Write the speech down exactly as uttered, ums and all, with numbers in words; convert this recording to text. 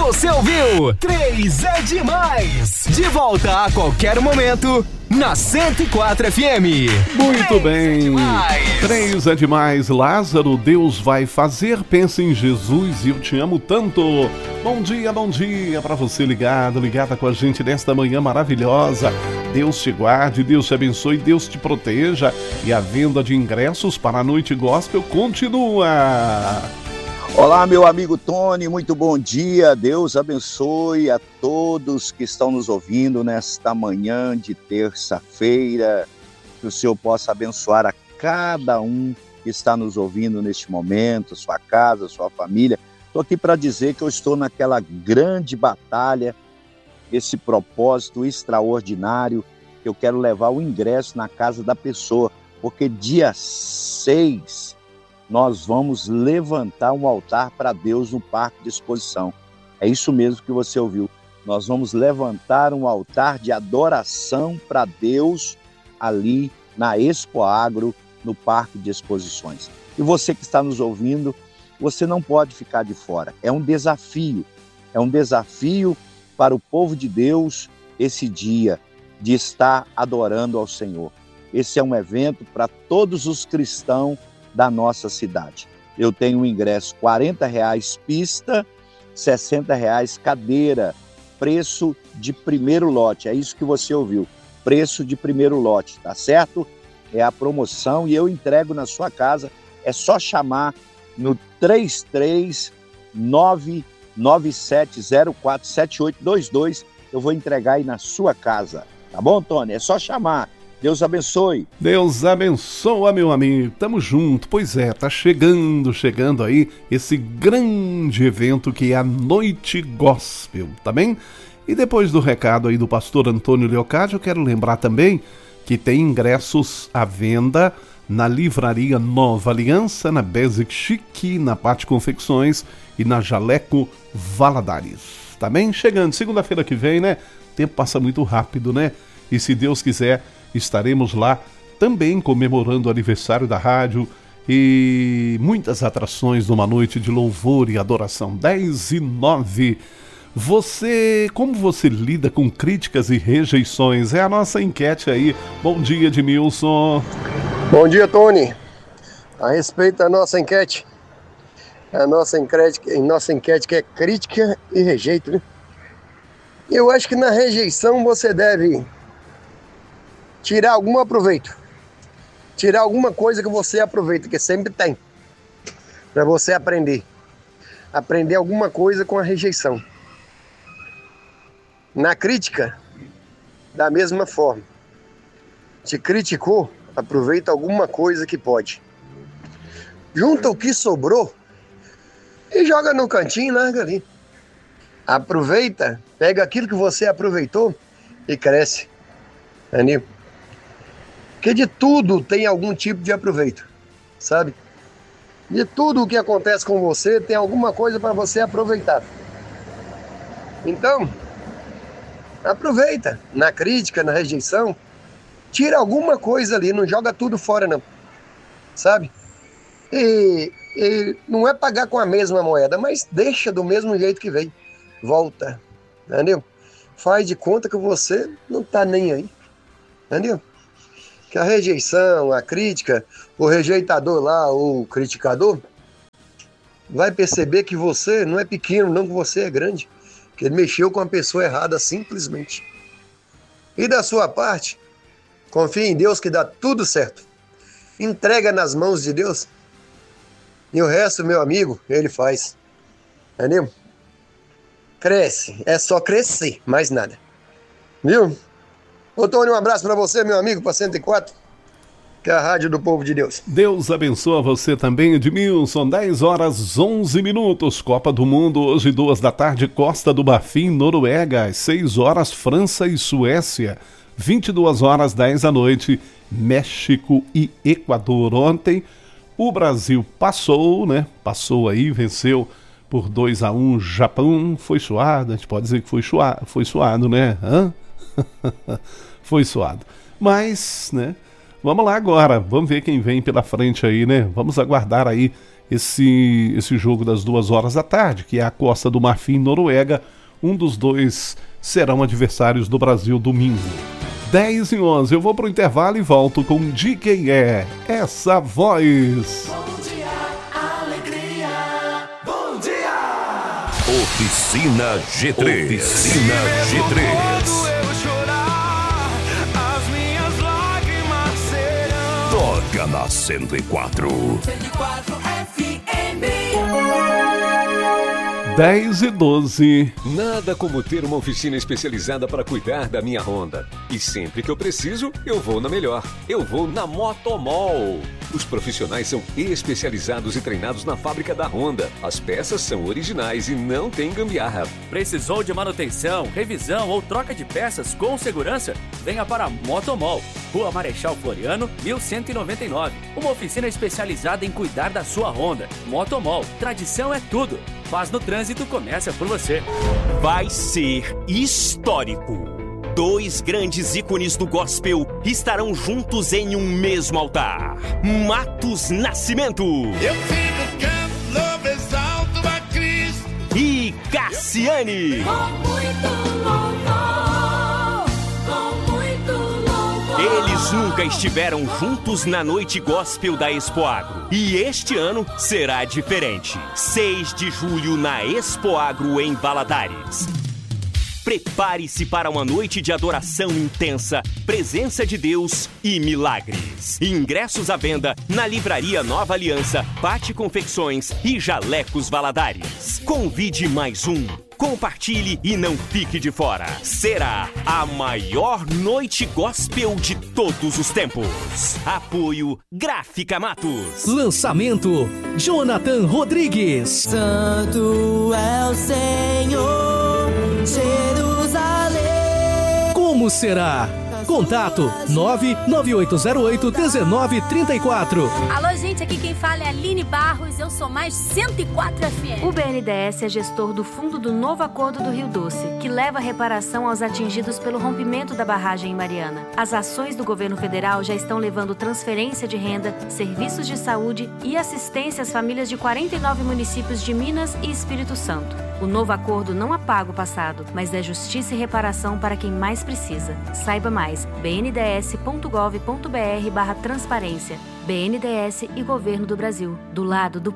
Você ouviu? Três é demais. De volta a qualquer momento na cento e quatro F M. Muito bem. Três é demais. Lázaro, Deus vai fazer. Pensa em Jesus e eu te amo tanto. Bom dia, bom dia para você ligado, ligada com a gente nesta manhã maravilhosa. Deus te guarde, Deus te abençoe, Deus te proteja. E a venda de ingressos para a Noite Gospel continua. Olá, meu amigo Tony, muito bom dia. Deus abençoe a todos que estão nos ouvindo nesta manhã de terça-feira. Que o Senhor possa abençoar a cada um que está nos ouvindo neste momento, sua casa, sua família. Estou aqui para dizer que eu estou naquela grande batalha, esse propósito extraordinário, que eu quero levar o ingresso na casa da pessoa, porque dia seis nós vamos levantar um altar para Deus no Parque de Exposição. É isso mesmo que você ouviu. Nós vamos levantar um altar de adoração para Deus ali na Expo Agro, no Parque de Exposições. E você que está nos ouvindo, você não pode ficar de fora. É um desafio, é um desafio para o povo de Deus esse dia de estar adorando ao Senhor. Esse é um evento para todos os cristãos da nossa cidade. Eu tenho um ingresso quarenta reais pista, sessenta reais cadeira, preço de primeiro lote. É isso que você ouviu, preço de primeiro lote, tá certo? É a promoção e eu entrego na sua casa. É só chamar no três três nove nove sete zero quatro sete oito dois dois. Eu vou entregar aí na sua casa, tá bom, Tony? É só chamar. Deus abençoe. Deus abençoa, meu amigo. Tamo junto. Pois é, tá chegando, chegando aí esse grande evento que é a Noite Gospel, tá bem? E depois do recado aí do pastor Antônio Leocádio, eu quero lembrar também que tem ingressos à venda na Livraria Nova Aliança, na Basic Chic, na Pátio Confecções e na Jaleco Valadares. Tá bem? Chegando, segunda-feira que vem, né? O tempo passa muito rápido, né? E se Deus quiser, estaremos lá também comemorando o aniversário da rádio e muitas atrações numa noite de louvor e adoração. dez e nove. Você, como você lida com críticas e rejeições? É a nossa enquete aí. Bom dia, Edmilson. Bom dia, Tony. A respeito da nossa enquete, a nossa enquete, nossa enquete que é crítica e rejeito, né? Eu acho que na rejeição você deve tirar algum aproveito. Tirar alguma coisa que você aproveita, que sempre tem. Para você aprender. Aprender alguma coisa com a rejeição. Na crítica, da mesma forma. Te criticou, aproveita alguma coisa que pode. Junta o que sobrou e joga no cantinho e larga ali. Aproveita, pega aquilo que você aproveitou e cresce. Entendeu? Porque de tudo tem algum tipo de aproveito, sabe? De tudo o que acontece com você tem alguma coisa para você aproveitar. Então, aproveita. Na crítica, na rejeição, tira alguma coisa ali, não joga tudo fora não, sabe? E, e não é pagar com a mesma moeda, mas deixa do mesmo jeito que veio. Volta, entendeu? Faz de conta que você não tá nem aí, entendeu? Que a rejeição, a crítica, o rejeitador lá, o criticador, vai perceber que você não é pequeno, não que você é grande, que ele mexeu com a pessoa errada simplesmente. E da sua parte, confia em Deus que dá tudo certo. Entrega nas mãos de Deus e o resto, meu amigo, ele faz. Entendeu? Cresce, é só crescer, mais nada. Viu? Ô Tony, um abraço pra você, meu amigo, pra cento e quatro, que é a rádio do povo de Deus. Deus abençoa você também, Edmilson. dez horas onze minutos, Copa do Mundo, hoje duas da tarde, Costa do Marfim, Noruega, às seis horas, França e Suécia, vinte e duas horas, dez da noite, México e Equador. Ontem o Brasil passou, né? Passou aí, venceu por dois a um Japão. Foi suado, a gente pode dizer que foi suado, foi suado, né? Hã? Foi suado. Mas, né? Vamos lá agora, vamos ver quem vem pela frente aí, né? Vamos aguardar aí esse, esse jogo das duas horas da tarde, que é a Costa do Marfim e Noruega. Um dos dois serão adversários do Brasil domingo. dez e onze, eu vou pro intervalo e volto com De Quem É Essa Voz. Bom dia, alegria. Bom dia. Oficina G três. Oficina G três. Quando eu chorar, as minhas lágrimas serão. Toca na cento e quatro. cento e quatro F M. dez e doze. Nada como ter uma oficina especializada para cuidar da minha Honda. E sempre que eu preciso, eu vou na melhor. Eu vou na Motomol. Os profissionais são especializados e treinados na fábrica da Honda. As peças são originais e não tem gambiarra. Precisou de manutenção, revisão ou troca de peças com segurança? Venha para a Motomol, Rua Marechal Floriano, mil cento e noventa e nove. Uma oficina especializada em cuidar da sua Honda. Motomol, tradição é tudo. Paz no trânsito começa por você. Vai ser histórico. Dois grandes ícones do gospel estarão juntos em um mesmo altar. Matos Nascimento. Eu fico canto, louvo, exalto a Cristo. E Cassiane. Com muito louvor, com muito louvor. Eles nunca estiveram juntos na noite gospel da Expoagro. E este ano será diferente. seis de julho na Expoagro em Valadares. Prepare-se para uma noite de adoração intensa, presença de Deus e milagres. Ingressos à venda na Livraria Nova Aliança, Pati Confecções e Jalecos Valadares. Convide mais um. Compartilhe e não fique de fora. Será a maior noite gospel de todos os tempos. Apoio Gráfica Matos. Lançamento Jonathan Rodrigues. Santo é o Senhor, Jerusalém. Como será? Contato nove nove oito zero oito um nove três quatro. Alô, gente, aqui quem fala é a Aline Barros, eu sou mais cento e quatro F M. O B N D E S é gestor do Fundo do Novo Acordo do Rio Doce, que leva reparação aos atingidos pelo rompimento da barragem em Mariana. As ações do governo federal já estão levando transferência de renda, serviços de saúde e assistência às famílias de quarenta e nove municípios de Minas e Espírito Santo. O novo acordo não apaga o passado, mas é justiça e reparação para quem mais precisa. Saiba mais, b n d s ponto gov ponto b r barra transparência. B N D E S e Governo do Brasil, do lado do